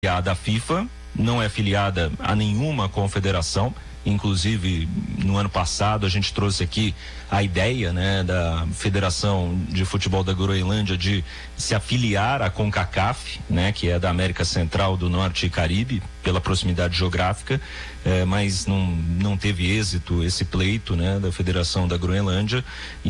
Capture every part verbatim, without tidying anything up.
afiliada à FIFA, não é afiliada a nenhuma confederação. Inclusive, no ano passado, a gente trouxe aqui a ideia, né, da Federação de Futebol da Groenlândia de se afiliar à CONCACAF, né, que é da América Central, do Norte e Caribe, pela proximidade geográfica, eh, mas não, não teve êxito esse pleito, né, da Federação da Groenlândia,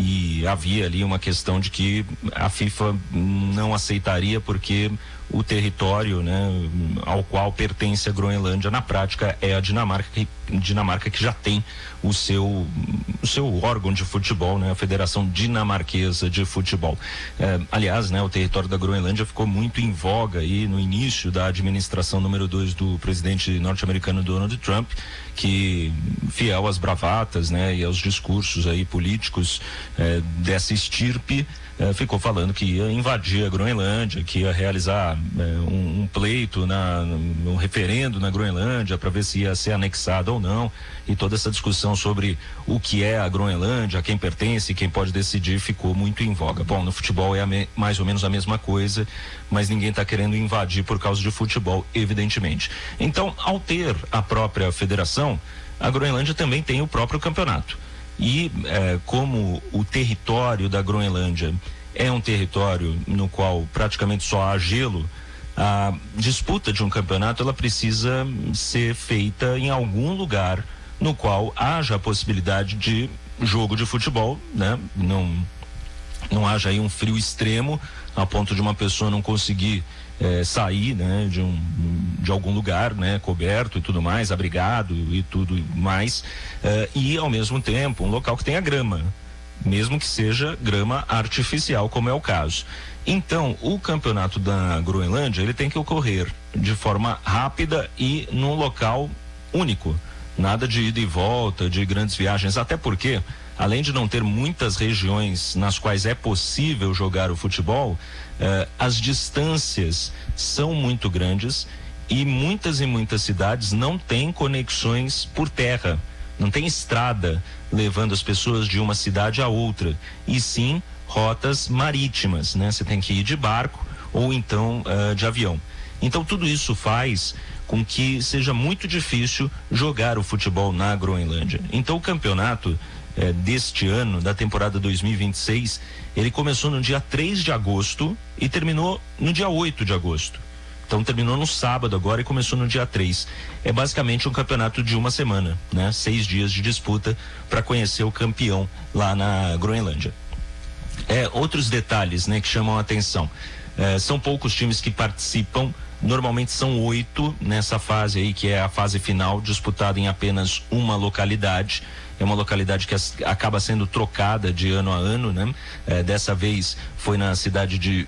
e havia ali uma questão de que a FIFA não aceitaria porque o território, né, ao qual pertence a Groenlândia, na prática, é a Dinamarca, que, Dinamarca que já tem o seu, o seu órgão de futebol, né, a Federação Dinamarquesa de Futebol. É, aliás, né, o território da Groenlândia ficou muito em voga aí no início da administração número dois do presidente norte-americano Donald Trump, que, fiel às bravatas, né, e aos discursos aí políticos é, dessa estirpe, é, ficou falando que ia invadir a Groenlândia, que ia realizar é, um, um pleito, na, um referendo na Groenlândia para ver se ia ser anexado ou não, e toda essa discussão sobre o que é a Groenlândia, a quem pertence, quem pode decidir, ficou muito em voga. Bom, no futebol é a me, mais ou menos a mesma coisa, mas ninguém está querendo invadir por causa de futebol, evidentemente. Então, ao ter a própria federação, a Groenlândia também tem o próprio campeonato. E eh, como o território da Groenlândia é um território no qual praticamente só há gelo, a disputa de um campeonato ela precisa ser feita em algum lugar no qual haja a possibilidade de jogo de futebol, né? Não, não haja aí um frio extremo a ponto de uma pessoa não conseguir É, sair, né, de, um, de algum lugar, né, coberto e tudo mais, abrigado e tudo mais, uh, e ao mesmo tempo um local que tenha grama, mesmo que seja grama artificial, como é o caso. Então, o campeonato da Groenlândia, ele tem que ocorrer de forma rápida e num local único, nada de ida e volta, de grandes viagens, até porque, além de não ter muitas regiões nas quais é possível jogar o futebol, eh, as distâncias são muito grandes e muitas e muitas cidades não têm conexões por terra, não tem estrada levando as pessoas de uma cidade a outra, e sim rotas marítimas, né? Você tem que ir de barco ou então eh, de avião. Então tudo isso faz com que seja muito difícil jogar o futebol na Groenlândia. Então o campeonato É, deste ano, da temporada dois mil e vinte e seis, ele começou no dia três de agosto e terminou no dia oito de agosto. Então terminou no sábado agora e começou no dia três. É basicamente um campeonato de uma semana, né? Seis dias de disputa para conhecer o campeão lá na Groenlândia. É, outros detalhes, né, que chamam a atenção. É, são poucos times que participam. Normalmente são oito nessa fase aí, que é a fase final, disputada em apenas uma localidade. É uma localidade que as, acaba sendo trocada de ano a ano, né? É, dessa vez foi na cidade de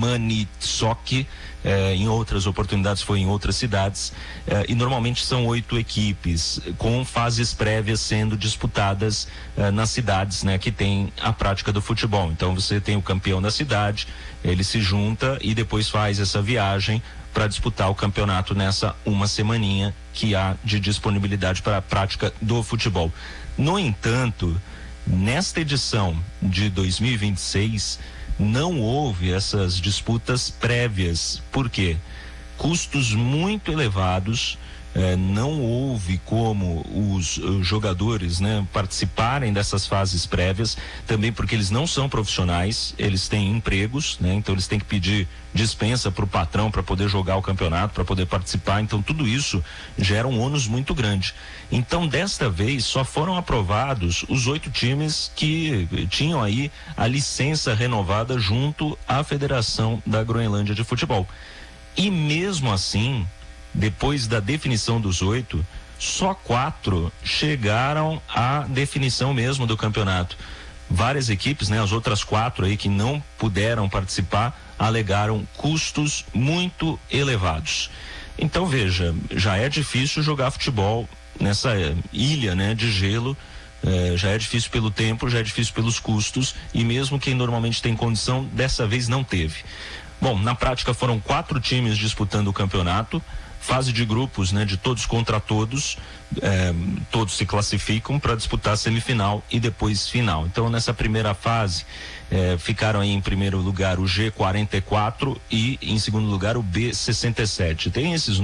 Maniitsoq, é, em outras oportunidades foi em outras cidades, é, e normalmente são oito equipes, com fases prévias sendo disputadas é, nas cidades, né? Que tem a prática do futebol. Então você tem o campeão da cidade, ele se junta e depois faz essa viagem para disputar o campeonato nessa uma semaninha que há de disponibilidade para a prática do futebol. No entanto, nesta edição de dois mil e vinte e seis, não houve essas disputas prévias. Por quê? Custos muito elevados, eh, não houve como os, os jogadores, né, participarem dessas fases prévias, também porque eles não são profissionais, eles têm empregos, né, então eles têm que pedir dispensa para o patrão para poder jogar o campeonato, para poder participar. Então tudo isso gera um ônus muito grande. Então desta vez só foram aprovados os oito times que tinham aí a licença renovada junto à Federação da Groenlândia de Futebol. E mesmo assim, depois da definição dos oito, só quatro chegaram à definição mesmo do campeonato. Várias equipes, né, as outras quatro aí que não puderam participar, alegaram custos muito elevados. Então veja, já é difícil jogar futebol nessa ilha, né, de gelo, eh, já é difícil pelo tempo, já é difícil pelos custos, e mesmo quem normalmente tem condição, dessa vez não teve. Bom, na prática foram quatro times disputando o campeonato, fase de grupos, né, de todos contra todos, é, todos se classificam para disputar a semifinal e depois final. Então, nessa primeira fase, é, ficaram aí em primeiro lugar o G quarenta e quatro e em segundo lugar o B sessenta e sete. Tem esses